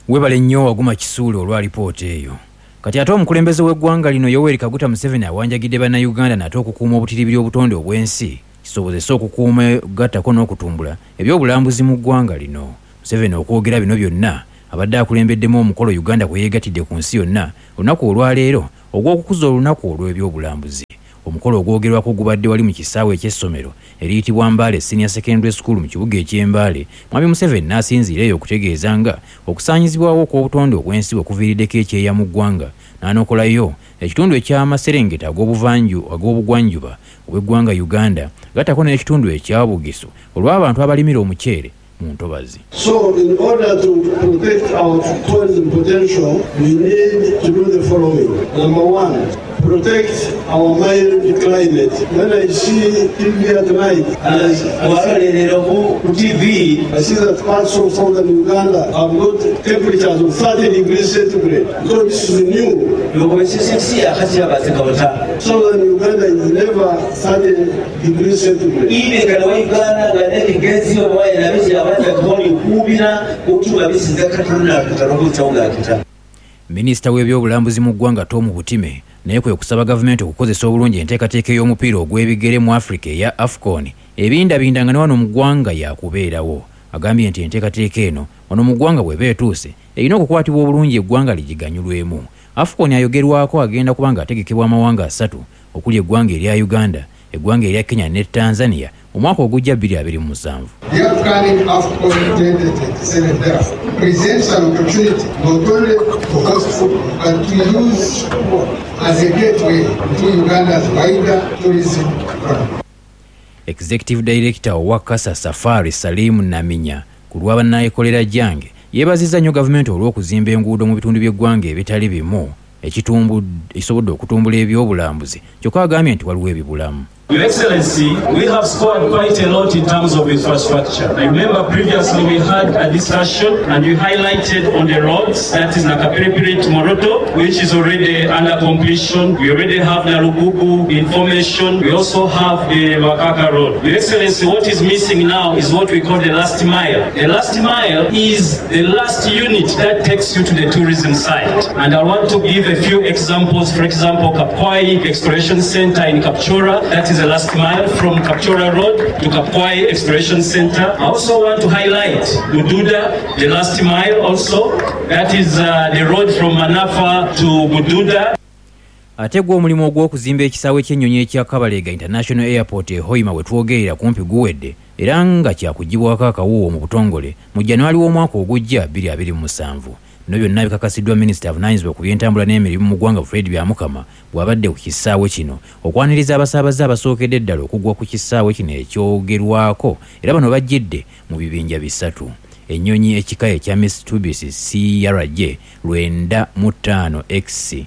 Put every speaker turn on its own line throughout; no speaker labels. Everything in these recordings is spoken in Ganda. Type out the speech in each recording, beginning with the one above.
Webale nnyo Waguma Kisuule olwa lipoota eyo. Kati ate omukulembeze w'eggwanga lino Yoweri Kaguta Museveni awanjagidde bannayuganda nate okukuuma obutiribiri obutonde obw'ensi kisobozese okukuuma gattako n'okutumbula ebyobulambuzi mu ggwanga lino. Museveni okwogera bino byonna abadde akulembeddemu omukolo Uganda kwe yeegattidde ku nsi yonna olunaku olwaleero ogw'okukuza olunaku olw'ebyobulambuzi. Omukolo ogwogerwako gubadde wali mu kisaawe eky'essomero eriyitibwa Mbale Senior Secondary School mu kibuga eky'Embale. Mwami Museveni n'asinziira eyo okutegeeza nga okusaanyizibwawo kw'obutonde obw'ensi okuviiriddeko ekyeya mu ggwanga n'anokolayo ekitundu eky'amaserengeta ag'obugwanjuba obw'eggwanga Uganda gattako n'ekitundu ekya Bugisu olw'abantu abalimira omuceere mu ntobazi.
So in order to protect our tourism potential, we need to do the following. Number one, protect our mild climate. When I see TV at night, I see that parts of southern Uganda have got temperatures of 30 degrees centigrade. So this is new. Southern Uganda is never 30 degrees centigrade.
Minisita w'ebyobulambuzi mu ggwanga Tom Butime naye kwe kusaba gavumenti okukozesa obulungi enteekateeka y'omupiira ogw'ebigere mu Africa eya AFCON ebindabindanga ne wano mu ggwanga yakubeerawo. Agambye nti enteekateeka eno wano mu ggwanga bw'eba etuuse erina okukwatibwa obulungi eggwanga ligiganyulwemu. AFCON ayogerwako agenda kubanga ategekebwa amawanga 3 okuli eggwanga erya Uganda, eggwanga erya Kenya ne Tanzania omwaka ogujja 2027.
The upcoming AFCON 2027 draft presents an opportunity not only to host football but to use football as a gateway to Uganda's wider tourism economy.
Executive Director wa Kasa Safari Salim Naminya ku lwa bannayekolera jange yeebazizza nnyo gavumenti olw'okuzimba enguudo mu bitundu by'eggwanga ebitali bimu ekisobodde okutumbula ebyobulambuzi kyokka agambye nti waliwo ebibulamu.
Your Excellency, we have scored quite a lot in terms of infrastructure. I remember previously we had a discussion and we highlighted on the roads, that is Nakapiripiri to Moroto, which is already under completion. We already have Narugugu information. We also have the Makaka Road. Your Excellency, what is missing now is what we call the last mile. The last mile is the last unit that takes you to the tourism site. And I want to give a few examples. For example, Kapkwai Exploration Center in Kapchora, that is the last mile from Kapchora Road to Kapkwai Exploration Center. I also want to highlight Bududa, the last mile also. That is the road from Manafa to Bududa.
Ategwa omulimu ogw'okuzimba ekisaawe ky'ennyonyi ekya Kabalega International Airport Hoima we twogerera kumpi guwedde era nga kyakugibwako akawuuwo mu butongole mu January w'omwaka ogujja 2027. Bino byonna bikakasiddwa Minisita avunaanyizibwa ku by'entambula n'emirimu mu ggwanga Fred Byamukama bw'abadde ku kisaawe kino okwaniriza abasaabaze abasookedde eddala okugwa ku kisaawe kino ekyogerwako era bano bajjidde mu bibinja 3. Ennyonyi ekika ekya Mitsubishi CRJ 955X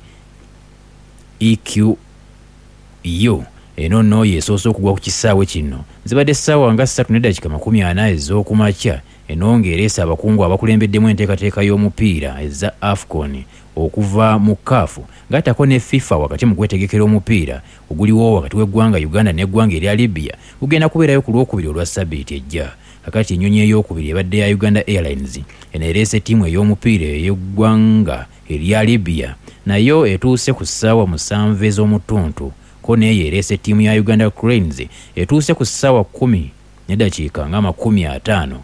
EQ eno nno yeesoose okugwa ku kisaawe kino zibadde essaawa nga 3:40 ez'okumakya eno ng'ereesa abakungu abakulembeddemu enteekateeka y'omupiira eza AFCON okuva mu CAF gattako ne FIFA wakati mu kwetegekera omupiira oguliwo wakati w'eggwanga Uganda n'eggwanga erya Libya gugenda kubeerayo ku Lwokubiri olwa Ssabbiiti ejja. Kakati ennyonyi ey'okubiri ebadde ya Uganda Airlines eno ereese ttiimu ey'omupiira ey'eggwanga erya Libya nayo etuuse ku ssaawa 7 ez'omutuntu ko neyo ereese ttiimu ya Uganda Cranes etuuse ku ssaawa 10:50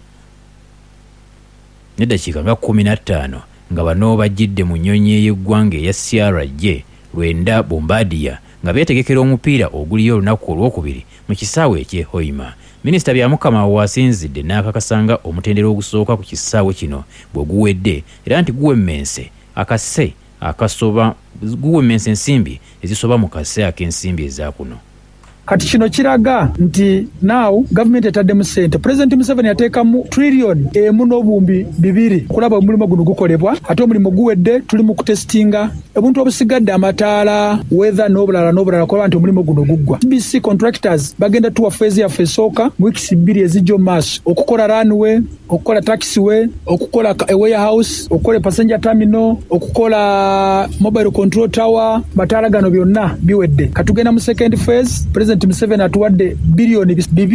15 nga bano bajjidde mu nnyonyi ey'eggwanga eya CRJ 9 Bombardier nga beetegekera omupiira oguliyo olunaku olwokubiri mu kisaawe eky'e Hoima. Minisita Byamukama wasinzidde n'akakasanga omutendero ogusooka ku kisaawe kino bwe guwedde era nti guwemmense akase akasoba guwemmense ensimbi ezisoba mu kase ak'ensimbi ezaakuno.
Kati kino kiraga nti now government etaddemu ssente. President Museveni yateekamu trillion emu n'obuwumbi 2 kulaba omulimu guno gukolebwa ate omulimu guwedde tuli mu kutestinga ebintu obusigadde amataala weather n'obulala kulaba nti omulimu guno guggwa. TBC contractors bagenda tuwa phase yaffe esooka mu weeks 2 ezijja maaso okukola runway, okukola taxiway, okukola warehouse, okukola passenger terminal, okukola mobile control tower. Mataala gano byonna biwedde. Katugenda mu second phase. President President Museveni atuwadde bilioni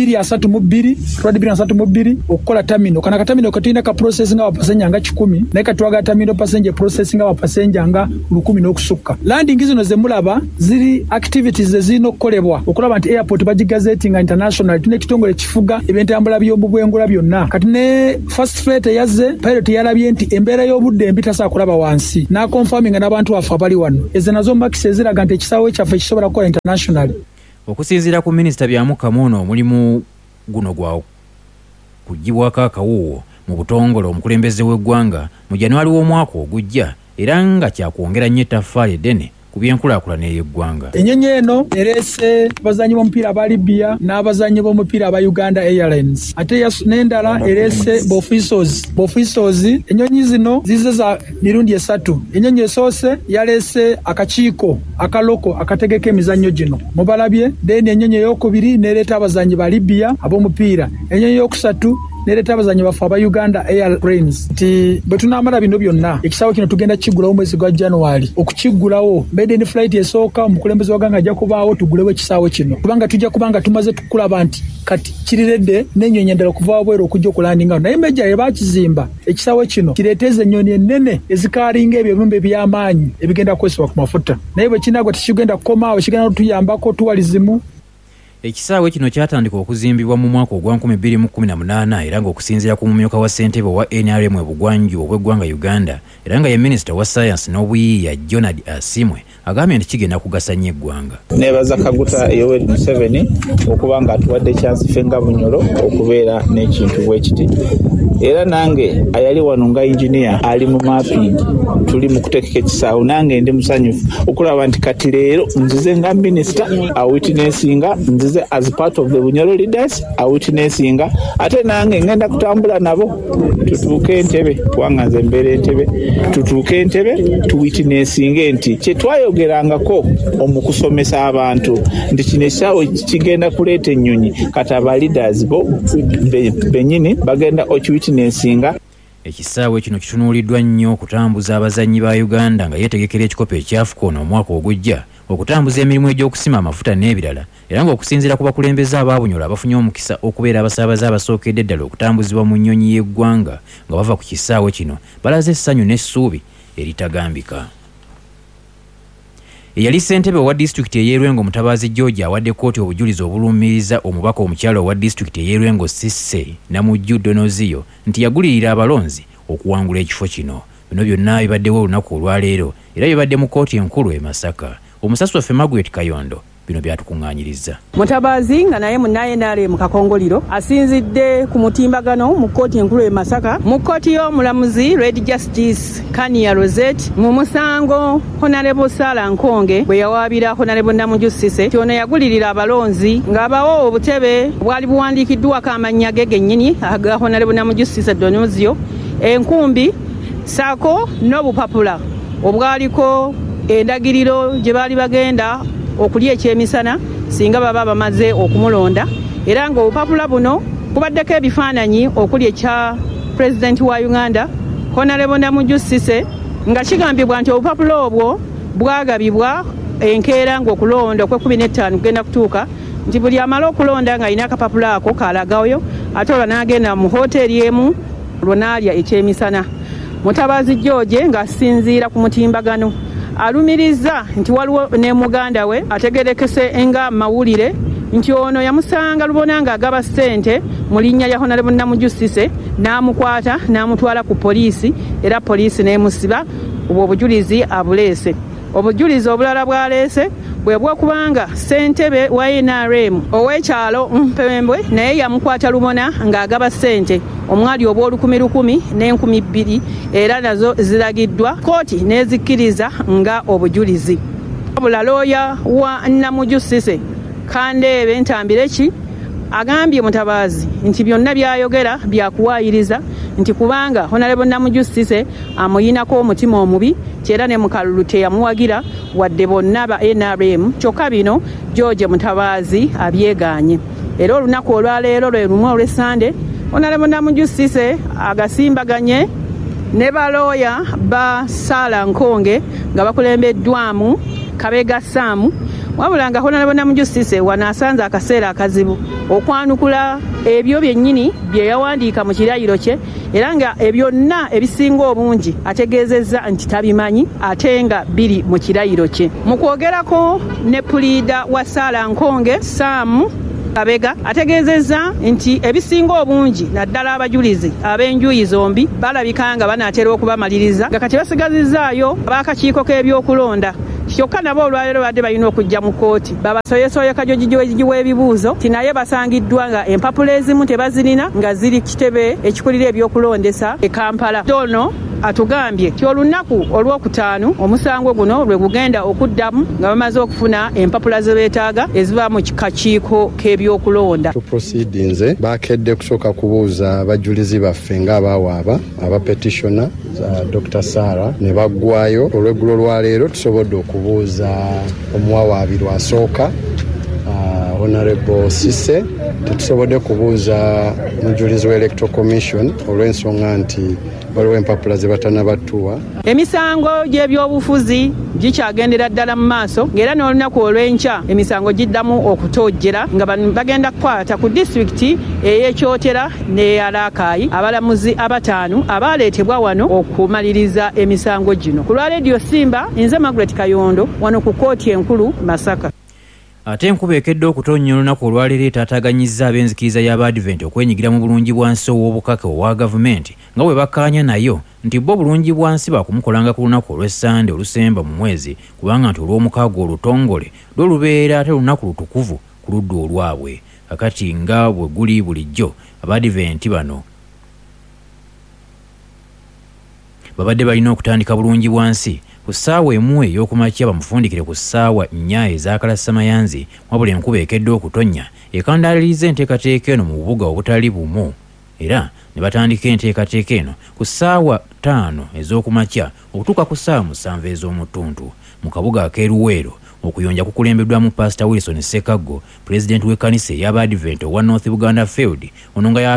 232 atuwadde bilioni 32 okukola terminal kana katamino katulina ka processing aba passenger nga 10 naye katwaga terminal passenger processing aba passenger nga 10 n'okusukka. Landing zino ze mulaba ziri activities ezirina okukolebwa okulaba nti airport bagigazeting international tune kitongole kifuga ebyentambula by'obubwengula byonna. Kati ne first flight yazze pilot yalabye nti embeera y'obudde empitasa kulaba wansi na confirming n'abantu bafu abali wano ezo nazo mbakisi eziraga nti ekisaawe kyaffe kisobola kukola international.
Okusinziira ku minisita Byamukamu ono omulimu guno gwa kugibwako akawuwo mu butongole omukulembeze w'eggwanga mu Januari w'omwaka ogujja era nga kyakwongera nnyo ettaffaali eddene ku byenkulaakulana y'eggwanga.
Ennyonyi eno ereese abazannyi b'omupiira aba Libya n'abazannyi b'omupiira aba Uganda Airlines ate n'endala ereese b'officers. Ennyonyi zino zize za mirundi 3. Ennyonyi esoose yaleese akakiiko akaloko akategeka emizannyo gino mubalabye. Then ennyonyi ey'okubiri nereeta abazannyi ba Libya ab'omupiira. Ennyonyi ey'okusatu nereeta abazannyi baffe aba Uganda Airlines. Nti bwe tunaamala bino byonna ekisaawe kino tugenda kiggulawo mwezi gwa January. Okukiggulawo maiden flight esooka omukulembeze waganga ajja kubaawo tugulewo ekisaawe kino kubanga tujja kubanga tumaze tukulaba nti kati kiriredde n'ennyonyi endala okuva wabweru okujja okulandingawo. Naye meja yebakizimba ekisaawe kino kireeteeza ennyonyi ennene ezikaalinga ebyo ebirumbe by'amaanyi ebigenda kukozesebwa ku mafuta naye bwe kinaagwa tekigenda kukomaawo kigenda tutuyambako tuwalizimu.
Ekisaawe kino kyatandika okuzimbibwa mu mwaka ogwa 2018 era ng'okusinziira ku mumyuka wa ssentebe wa NRM ebugwanju obw'eggwanga Uganda era nga ye minisita wa science n'obuyiiya Jonad Asimwe agambye nti kigenda kugasa nnyo eggwanga.
Nebaza Kaguta Yoweri Museveni okuba nga atuwadde chance ffe nga Bunyoro okubeera n'ekintu bwe kiti era nange ayali wano nga engineer ali mu mapping tuli mu kuteekeka ekisaawe nange ndi musanyufu okulaba nti kati leero nzize nga minisita awitnessinga nzize as part of the Bunyoro leaders awitnessinga ate nange ngenda kutambula nabo tutuuke Entebbe kubanga nze mbeera Entebbe tutuuke Entebbe tuwitnessinge nti kye twayogerangako omukusomesa abantu nti kino ekisaawe kigenda kuleeta ennyonyi kati aba leaders bo bennyini bagenda okiwitnessinga.
Ekisaawe kino kitunuuliddwa nnyo okutambuza abazannyi ba Uganda nga yeetegekera ekikopo ekyafukoona omwaka ogujja okutambuza emirimu egy'okusima amafuta n'ebirala era ng'okusinziira ku bakulembeze aba Bunyoro abafunye omukisa okubeera abasaabaze abasookedde ddala okutambuzibwa mu nnyonyi y'eggwanga nga bava ku kisaawe kino balaze essanyu n'essuubi eritagambika. Eyali ssentebe owa disitulikiti ey'Erwengo Mutabaazi George awadde kkooti obujulizi obulumiriza omubaka omukyala owa disitulikiti ey'Erwengo Cissy Namujju Donoziyo nti yagulirira abalonzi okuwangula ekifo kino. Bino byonna bibaddewo olunaku olwaleero era bibadde mu kkooti enkulu e Masaka. Omusasi waffe Margaret Kayondo bino byatukuŋŋaanyiriza.
Mutabaazi nga naye munnaye naale mu kakongoliro asinzidde ku mutimbagano mu kkooti enkulu e Masaka mu kkooti y'omulamuzi Red Justice Kania Rosette mu musango Honorable Sarah Nkonge bwe yawaabira Honorable Namujju Cissy ti ono yagulirira abalonzi ng'abawo obutebe bwali buwandiikiddwako amannya ge gennyini aga Honorable Namujju Cissy Donozio enkumbi saako n'obupapula obwaliko endagiriro gye baali bagenda okulya ekyemisana singa baba bamaze okumulonda era ng'obupapula buno kubaddeko ebifaananyi okuli ekya pulezidenti wa Uganda Honorable Namujju Cissy nga kigambibwa nti obupapula obwo bwagabibwa enkeera ng'okulonda okw'15 kugenda kutuuka nti buli amala okulonda ng'alina akapapula ako kalagayo ate olwo n'agenda mu hoteeri emu lwonaalya ekyemisana. Mutabaazi George ng'asinziira ku mutimbagano alumiriza nti waliwo ne muganda we ategerekese nga mawulire nti ono yamusanga lubona ng'agaba ssente mu linnya lya Honorable Namujju Cissy n'amukwata n'amutwala ku poliisi era poliisi n'emusiba obwo obujulizi abuleese. Obujulizi obulala bwaleese bwe bw'okubanga ssentebe wa NRM ow'ekyalo Mpembwe naye yamukwata lubona ng'agaba ssente omwali obw'olukumi n'enkumi 2 era nazo ziragiddwa kkooti n'ezikkiriza nga obujulizi. Wabula looya wa Namujju Cissy Kandeebe Ntambireki agambye Mutabaazi nti byonna byayogera byakuwaayiriza nti kubanga Honorable Namujju Cissy amuyinako omutima omubi kyera ne mukalulu teyamuwagira wadde bonna ba NRM kyokka bino George Mutabaazi abyegaanye. Era olunaku olwaleero lwe lumu olw'Essande Honorable Namujju Cissy agasimbaganye ne balooya ba Sarah Nkonge nga bakulembeddwamu Kabega Sam wabula nga Honorable Namujustice wano asanze akaseera akazibu okwanukula ebyo byennyini bye yawandiika mu kirayiro kye era nga ebyonna ebisinga obungi ategeezezza nti tabimanyi ate nga biri mu kirayiro kye. Mu kwogerako ne puliida wa Saala Nkonge Sam Kabega ategeezezza nti ebisinga obungi naddala abajulizi ab'enjuyi zombi balabika nga banaatera okubamaliriza nga kati basigazizaayo ab'akakiiko k'ebyokulonda kyokka nabo olwaleero badde balina okujja mu kkooti babasoyesoye kajoji w'ebibuuzo ti naye basangiddwa nga empapula ezimu tebazirina nga ziri kitebe ekikulira ebyokulondesa e Kampala. Dono atugambye ti olunaku olwokutaano omusango guno lwe gugenda okuddamu nga bamaze okufuna empapula ze beetaaga eziva mu kakiiko k'ebyokulonda.
Proceedings bakedde kusooka kubuuza abajulizi baffe ng'abaawaaba abapetitiona Dr. Sarah ne baggwayo. Olweggulo lwaleero tusobodde okubuuza omuwawaabirwa asooka Honorable Sise, tetusobodde kubuuza mujulizi w'Electoral Commission olw'ensonga nti waliwo empapula ze batanabatuwa.
Emisango gy'ebyobufuzi gikyagendera ddala mu maaso ng'era n'olunaku olw'enkya emisango giddamu okutojjera nga bagenda kukwata ku disitulikiti ey'Ekyotera n'ey'Alakaayi abalamuzi abataano abaaleetebwa wano okumaliriza emisango gino. Ku lwa Radio Simba, nze Margaret Kayondo wano ku kkooti enkulu Masaka.
Ate enkuba ekedde okutonnya olunaku olwaleero etaataaganyizza ab'enzikiriza y'Abadvent okwenyigira mu bulungibwansi obw'obukaka owa gavumenti nga bwe bakkaanya nayo nti bo bulungibwansi baakumukolanga ku lunaku olw'Essande olusemba mu mwezi kubanga nti olw'omukaaga olutongole lwo lubeera ate lunaku lutukuvu ku ludda olwabwe. Kakati nga bwe guli bulijjo Abadvent bano babadde balina okutandika bulungibwansi ku ssaawa emu ey'okumakya bamufundikire ku ssaawa 4 ez'akalasamayanzi wabula enkuba ekedde okutonnya ekandaaliriza enteekateeka eno mu bubuga obutali bumu era ne batandika enteekateeka eno ku ssaawa 5 ez'okumakya okutuuka ku ssaawa 7 ez'omutuntu mu kabuga ak'Eruweero. Okuyonja kukulembeddwamu Pastor Wilson Sekaggo, pulezidenti w'ekkanisa ey'Abadvent owa North Buganda Field, ono nga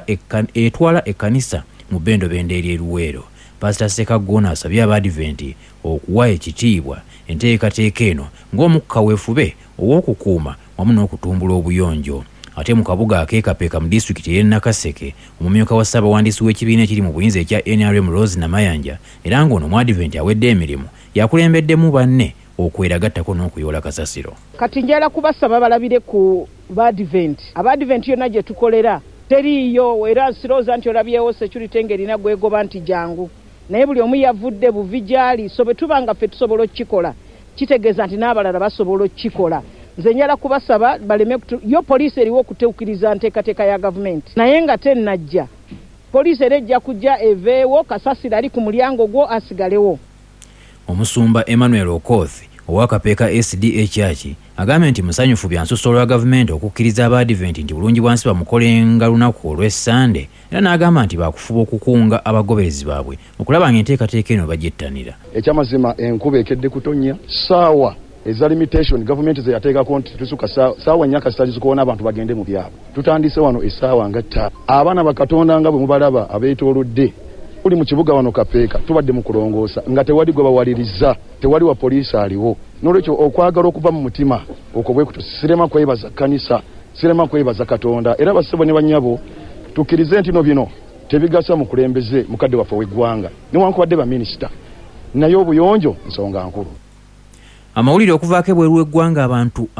etwala ekkanisa mu bendobendo ery'Eruweero. Pastor Sekaggo asabye Abadvent okuwa ekitiibwa enteekateeka eno ng'omukka weefube ow'okukuuma wamu n'okutumbula obuyonjo. Ate mu kabuga akeekapeeka mu disitulikiti y'e Nakaseke, omumyuka wa Ssaabawandiisi w'ekibiina ekiri mu buyinza ekya NRM Rose Namayanja era ng'ono mu Advent awedde emirimu yakulembeddemu banne okweragattako n'okuyoola kasasiro.
Kati njala kubasaba balabire ku Badvent. Abadvent yonna gye tukolera teriiyo era nsirooza nti olabyewo security ng'erina gwegoba nti jangu. Naye buli omu yavudde buvijaali so bwe tuba nga ffe tusobola okukikola kitegeeza nti n'abalala basobola okukikola. Nze njala kubasaba baleme yo poliisi eriwo okuteukiriza nteekateeka ya gavumenti naye nga tennajja poliisi era ejja kujja eveewo kasasiro ali ku mulyango gwo asigalewo.
Omusumba Emmanuel Okoth owakapeeka SDA Church agambye nti musanyufu bya nsusso lwa gavumenti okukkiriza Abadvent nti bulungibwansi bamukolenga lunaku olw'Essande era n'agamba nti baakufuba okukunga abagoberezi baabwe okulaba nga enteekateeka eno bagyettanira.
Ekyamazima enkuba ekedde kutonnya ssaawa eza limitation gavumenti ze yateekako nti tusuka ssaawa 4 kasita zikuwona abantu bagende mu byabo. Tutandise wano essaawa nga 5. Abaana bakatonda nga bwe mubalaba abeetoolodde uli mu kibuga wano Kapeeka tubadde mu kulongoosa nga tewali gwe bawaliriza tewali wa poliisi aliwo. N'olwekyo okwagala okuva mu mutima okwo bwe kuto sirema kwebaza kkanisa sirema kwebaza Katonda era bassebo ne bannyabo tukkirize nti bino tebigasa mu kulembeze mukadde waffe w'eggwanga newankubadde baminisita naye obuyonjo nsonga nkulu.
Amawulire okuvaako ebweru w'eggwanga abantu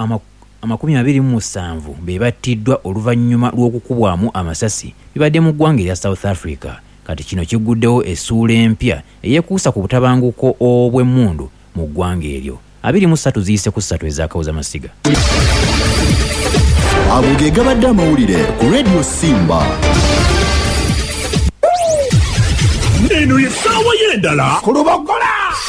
27 be battiddwa oluvannyuma lw'okukubwamu amasasi bibadde mu ggwanga erya South Africa. Kati kino kiguddewo essuula empya eyeekuusa ku butabanguko obw'emmundu mu ggwanga eryo. 23 ziyise ku 3 ez'akawuza masiga.
Ago ge gabadde amawulire ku Radio Simba.
Eno ye ssaawa y'endala ku Lubogola.